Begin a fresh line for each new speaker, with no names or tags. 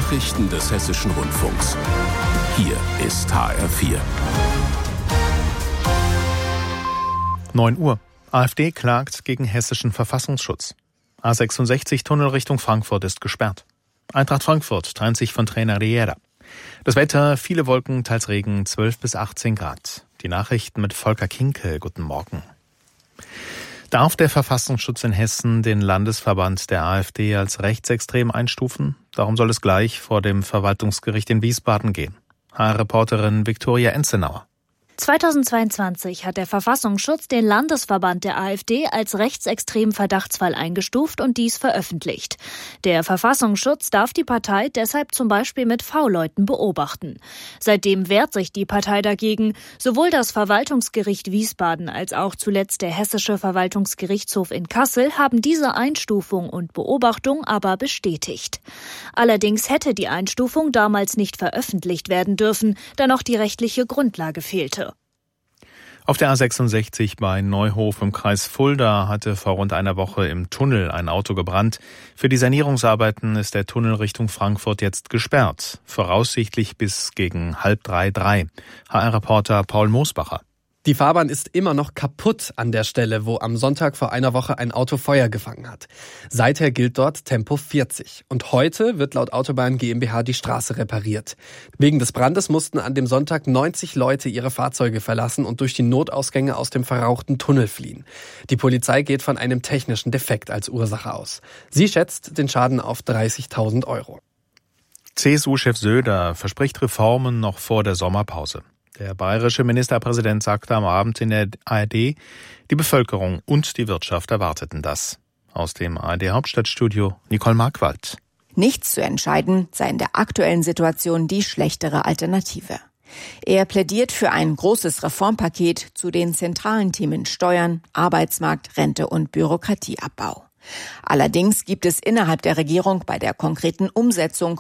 Nachrichten des Hessischen Rundfunks. Hier ist HR4.
9 Uhr. AfD klagt gegen hessischen Verfassungsschutz. A66 Tunnel Richtung Frankfurt ist gesperrt. Eintracht Frankfurt trennt sich von Trainer Riera. Das Wetter, viele Wolken, teils Regen, 12 bis 18 Grad. Die Nachrichten mit Volker Kinkel. Guten Morgen. Darf der Verfassungsschutz in Hessen den Landesverband der AfD als rechtsextrem einstufen? Darum soll es gleich vor dem Verwaltungsgericht in Wiesbaden gehen. HR-Reporterin Viktoria Enzenauer.
2022 hat der Verfassungsschutz den Landesverband der AfD als rechtsextremen Verdachtsfall eingestuft und dies veröffentlicht. Der Verfassungsschutz darf die Partei deshalb zum Beispiel mit V-Leuten beobachten. Seitdem wehrt sich die Partei dagegen. Sowohl das Verwaltungsgericht Wiesbaden als auch zuletzt der Hessische Verwaltungsgerichtshof in Kassel haben diese Einstufung und Beobachtung aber bestätigt. Allerdings hätte die Einstufung damals nicht veröffentlicht werden dürfen, da noch die rechtliche Grundlage fehlte.
Auf der A66 bei Neuhof im Kreis Fulda hatte vor rund einer Woche im Tunnel ein Auto gebrannt. Für die Sanierungsarbeiten ist der Tunnel Richtung Frankfurt jetzt gesperrt, voraussichtlich bis gegen 2:30. HR-Reporter Paul Moosbacher.
Die Fahrbahn ist immer noch kaputt an der Stelle, wo am Sonntag vor einer Woche ein Auto Feuer gefangen hat. Seither gilt dort Tempo 40. Und heute wird laut Autobahn GmbH die Straße repariert. Wegen des Brandes mussten an dem Sonntag 90 Leute ihre Fahrzeuge verlassen und durch die Notausgänge aus dem verrauchten Tunnel fliehen. Die Polizei geht von einem technischen Defekt als Ursache aus. Sie schätzt den Schaden auf 30.000 €.
CSU-Chef Söder verspricht Reformen noch vor der Sommerpause. Der bayerische Ministerpräsident sagte am Abend in der ARD, die Bevölkerung und die Wirtschaft erwarteten das. Aus dem ARD-Hauptstadtstudio Nicole Markwald.
Nichts zu entscheiden sei in der aktuellen Situation die schlechtere Alternative. Er plädiert für ein großes Reformpaket zu den zentralen Themen Steuern, Arbeitsmarkt, Rente und Bürokratieabbau. Allerdings gibt es innerhalb der Regierung bei der konkreten Umsetzung